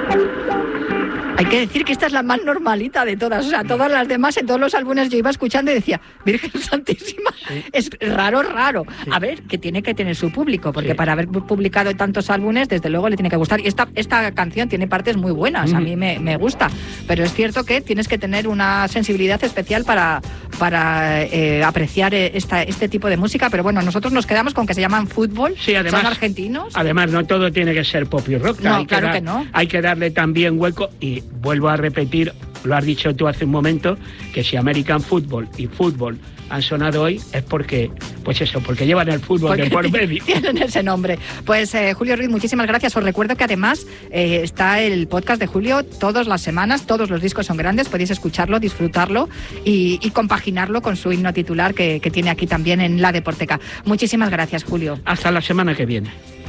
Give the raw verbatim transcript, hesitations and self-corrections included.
Hay que decir que esta es la más normalita de todas, o sea, todas las demás, en todos los álbumes yo iba escuchando y decía, Virgen Santísima, sí. Es raro, raro. Sí. A ver, que tiene que tener su público, porque sí. Para haber publicado tantos álbumes, desde luego le tiene que gustar. Y esta, esta canción tiene partes muy buenas, mm. a mí me, me gusta, pero es cierto que tienes que tener una sensibilidad especial para, para eh, apreciar esta, este tipo de música, pero bueno, nosotros nos quedamos con que se llaman fútbol, sí, además, son argentinos. Además, no todo tiene que ser pop y rock, no, hay claro que, dar, que no. Hay que darle también hueco y vuelvo a repetir, lo has dicho tú hace un momento, que si American Football y fútbol han sonado hoy es porque, pues eso, porque llevan el fútbol porque de por medio. Tienen ese nombre. Pues eh, Julio Ruiz, muchísimas gracias. Os recuerdo que además eh, está el podcast de Julio todas las semanas, todos los discos son grandes, podéis escucharlo, disfrutarlo y, y compaginarlo con su himno titular que, que tiene aquí también en La Deporteca. Muchísimas gracias, Julio. Hasta la semana que viene.